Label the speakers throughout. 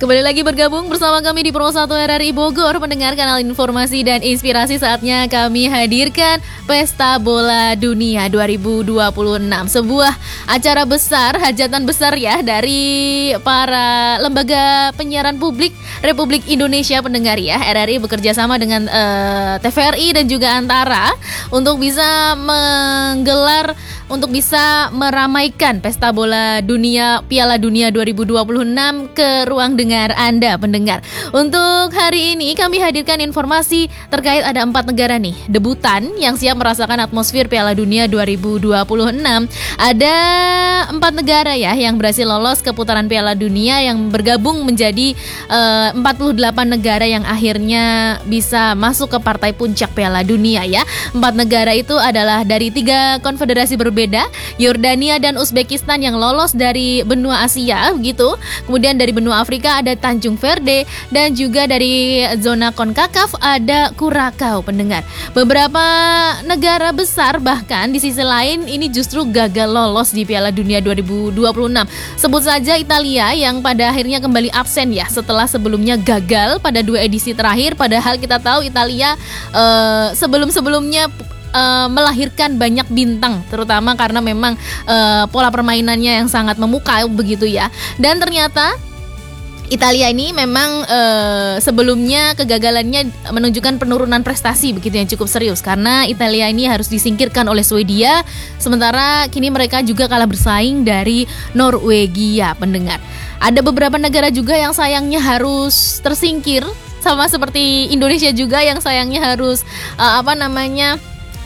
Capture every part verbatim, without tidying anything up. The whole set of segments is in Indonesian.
Speaker 1: Kembali lagi bergabung bersama kami di Pro satu R R I Bogor, mendengar kanal informasi dan inspirasi. Saatnya kami hadirkan Pesta Bola Dunia dua ribu dua puluh enam, sebuah acara besar, hajatan besar ya dari para lembaga penyiaran publik Republik Indonesia, pendengar ya. R R I bekerja sama dengan uh, T V R I dan juga Antara untuk bisa menggelar, untuk bisa meramaikan Pesta Bola Dunia Piala Dunia dua ribu dua puluh enam ke ruang dengar Anda, pendengar. Untuk hari ini kami hadirkan informasi terkait ada empat negara nih debutan yang siap merasakan atmosfer Piala Dunia dua ribu dua puluh enam. Ada empat negara ya yang berhasil lolos ke putaran Piala Dunia, yang bergabung menjadi uh, empat puluh delapan negara yang akhirnya bisa masuk ke partai puncak Piala Dunia ya. Empat negara itu adalah dari tiga konfederasi berbeda, Yordania dan Uzbekistan yang lolos dari benua Asia begitu. Kemudian dari benua Afrika ada Tanjung Verde, dan juga dari zona CONCACAF ada Curacao, pendengar. Beberapa negara besar bahkan di sisi lain ini justru gagal lolos di Piala Dunia dua ribu dua puluh enam. Sebut saja Italia yang pada akhirnya kembali absen ya setelah sebelumnya gagal pada dua edisi terakhir. Padahal kita tahu Italia uh, sebelum-sebelumnya Uh, melahirkan banyak bintang, terutama karena memang uh, pola permainannya yang sangat memukau begitu ya. Dan ternyata Italia ini memang uh, sebelumnya kegagalannya menunjukkan penurunan prestasi begitu yang cukup serius, karena Italia ini harus disingkirkan oleh Swedia, sementara kini mereka juga kalah bersaing dari Norwegia, pendengar. Ada beberapa negara juga yang sayangnya harus tersingkir, sama seperti Indonesia juga yang sayangnya harus uh, apa namanya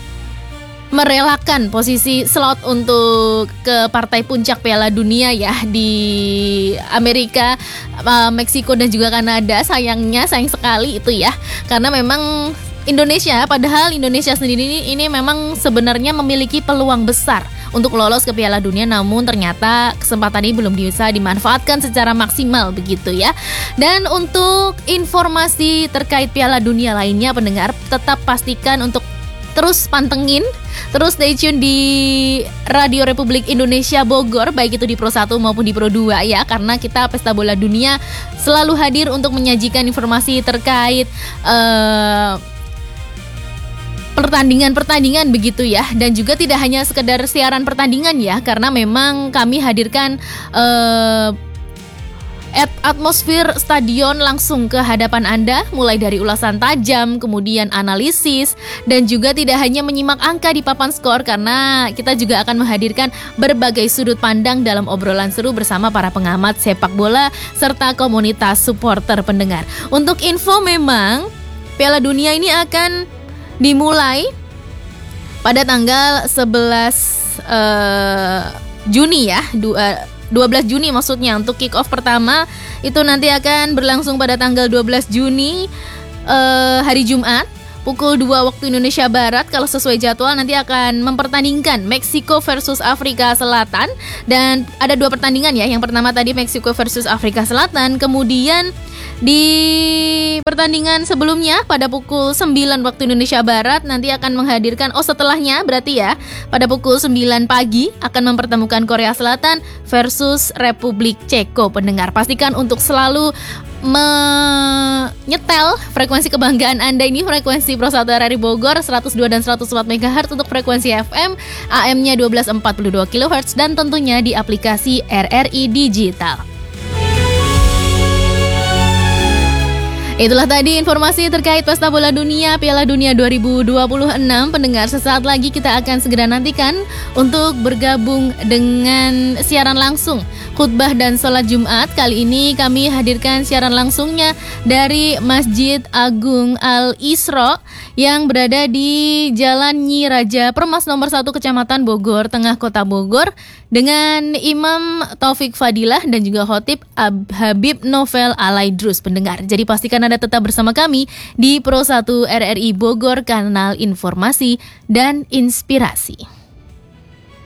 Speaker 1: merelakan posisi slot untuk ke partai puncak Piala Dunia ya di Amerika, Meksiko dan juga Kanada. Sayangnya, sayang sekali itu ya, karena memang Indonesia, padahal Indonesia sendiri ini, ini memang sebenarnya memiliki peluang besar untuk lolos ke Piala Dunia, namun ternyata kesempatan ini belum bisa dimanfaatkan secara maksimal begitu ya. Dan untuk informasi terkait Piala Dunia lainnya, pendengar, tetap pastikan untuk terus pantengin, terus stay tune di Radio Republik Indonesia Bogor, baik itu di Pro satu maupun di Pro dua ya, karena kita Pesta Bola Dunia selalu hadir untuk menyajikan informasi terkait uh, pertandingan-pertandingan begitu ya. Dan juga tidak hanya sekedar siaran pertandingan ya, karena memang kami hadirkan uh, atmosfer stadion langsung ke hadapan Anda, mulai dari ulasan tajam, kemudian analisis, dan juga tidak hanya menyimak angka di papan skor, karena kita juga akan menghadirkan berbagai sudut pandang dalam obrolan seru bersama para pengamat sepak bola serta komunitas supporter, pendengar. Untuk info, memang Piala Dunia ini akan dimulai pada tanggal sebelas uh, Juni ya, dua belas Juni maksudnya. Untuk kick off pertama itu nanti akan berlangsung pada tanggal dua belas Juni uh, hari Jumat pukul dua waktu Indonesia Barat. Kalau sesuai jadwal nanti akan mempertandingkan Meksiko versus Afrika Selatan, dan ada dua pertandingan ya. Yang pertama tadi Meksiko versus Afrika Selatan, kemudian di pertandingan sebelumnya pada pukul sembilan waktu Indonesia Barat nanti akan menghadirkan, oh setelahnya berarti ya, pada pukul sembilan pagi akan mempertemukan Korea Selatan versus Republik Ceko, pendengar. Pastikan untuk selalu menyetel frekuensi kebanggaan Anda ini, frekuensi Pro satu R R I Bogor seratus dua dan seratus empat megahertz untuk frekuensi F M, A M-nya dua belas empat puluh dua kilohertz, dan tentunya di aplikasi R R I Digital. Itulah tadi informasi terkait Pesta Bola Dunia Piala Dunia dua ribu dua puluh enam, pendengar. Sesaat lagi kita akan segera nantikan untuk bergabung dengan siaran langsung khutbah dan sholat Jumat. Kali ini kami hadirkan siaran langsungnya dari Masjid Agung Al-Isra yang berada di Jalan Nyi Raja Permas nomor satu Kecamatan Bogor, Tengah Kota Bogor, dengan Imam Taufik Fadilah dan juga Khotib Habib Novel Alaidrus, pendengar. Jadi pastikan Anda tetap bersama kami di Pro satu R R I Bogor, kanal informasi dan inspirasi.